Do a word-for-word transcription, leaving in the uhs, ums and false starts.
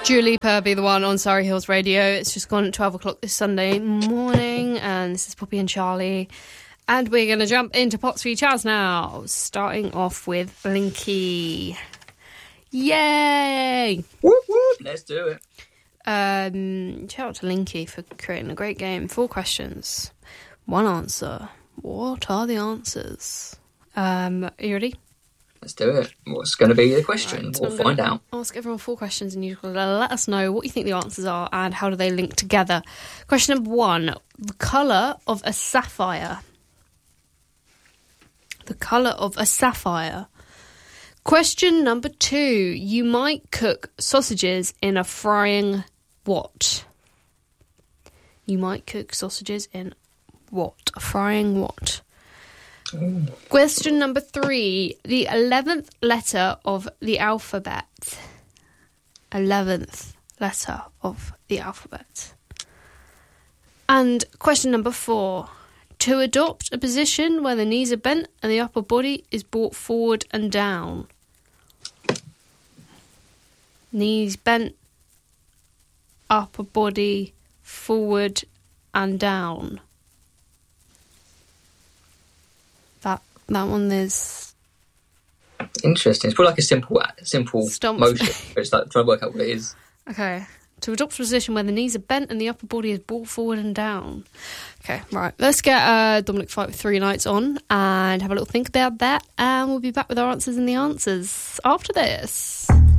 Dua Lipa, Be The One on Surrey Hills Radio. It's just gone at twelve o'clock this Sunday morning, and this is Poppy and Charlie. And we're going to jump into Pots for Chaz now, starting off with Linky. Yay! Whoop, whoop. Let's do it. Um, shout out to Linky for creating a great game. Four questions, one answer. What are the answers? Um, are you ready? Let's do it. What's going to be the question? Right, we'll I'm find gonna out. Ask everyone four questions and you've got to let us know what you think the answers are and how do they link together. Question number one. The colour of a sapphire. The colour of a sapphire. Question number two. You might cook sausages in a frying what? You might cook sausages in what? A frying what? Ooh. Question number three. The eleventh letter of the alphabet. Eleventh letter of the alphabet. And question number four. To adopt a position where the knees are bent and the upper body is brought forward and down. Knees bent, upper body forward and down. That that one is interesting. It's probably like a simple, simple Stumps. motion. It's like trying to work out what it is. Okay. To adopt a position where the knees are bent and the upper body is brought forward and down. Okay, right. Let's get uh, Dominic Fight with Three Nights on and have a little think about that. And we'll be back with our answers and the answers after this.